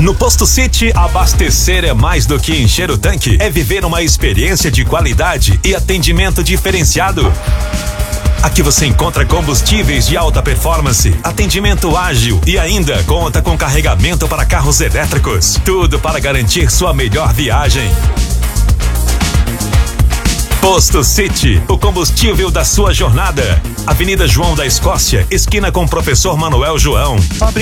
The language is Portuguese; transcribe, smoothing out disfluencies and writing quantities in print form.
No Posto City, abastecer é mais do que encher o tanque, é viver uma experiência de qualidade e atendimento diferenciado. Aqui você encontra combustíveis de alta performance, atendimento ágil e ainda conta com carregamento para carros elétricos. Tudo para garantir sua melhor viagem. Posto City, o combustível da sua jornada. Avenida João da Escócia, esquina com Professor Manuel João.